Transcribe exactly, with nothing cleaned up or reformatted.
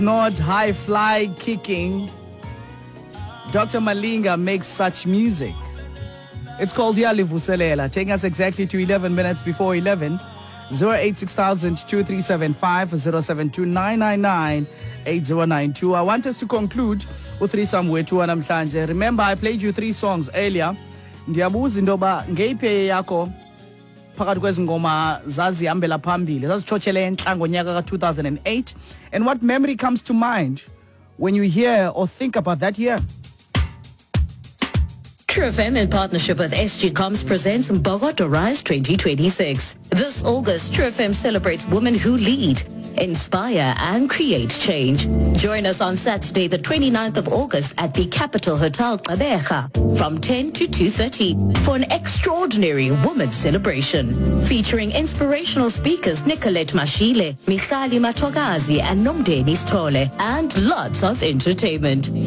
Not high fly kicking. Doctor Malinga makes such music. It's called Yali Vuselela. Taking us exactly to eleven minutes before eleven. zero eight six thousand two three seven five zero seven two nine nine nine eight zero nine two. I want us to conclude with three somewhere to namhlanje. Remember, I played you three songs earlier. Ndiyabuza indoba ngeyiphi yakho phakathi kwezingoma zazihambela phambili zazichotshele enhla ngonyaka ka two thousand eight, and what memory comes to mind when you hear or think about that year? True F M in partnership with S G Coms presents Bogota Rise twenty twenty-six. This August, True F M celebrates women who lead, inspire and create change. Join us on Saturday the twenty-ninth of August at the Capital Hotel Gqeberha from ten to two thirty for an extraordinary women's celebration featuring inspirational speakers Nicolette Mashile, Michali Matogazi and Nomdeni Stole, and lots of entertainment.